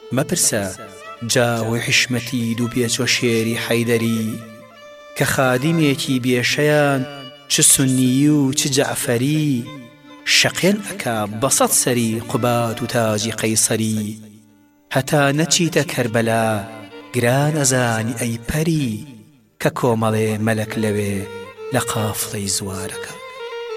مەپرسە جاوی حشمەتی دوو پێچۆ شێری حەیدەری کە خادیمێکی بێشەیان چ سونی و چ جەعفەری شەقێن ئەکا بەسەد سەری قوبات و تاجی قەیسەری هەتا نەچیتە کەربەلا گران ئەزانی ئەی پەری کە کۆمەڵێ مەلەک لەوێ لە قافڵەی زوارەکە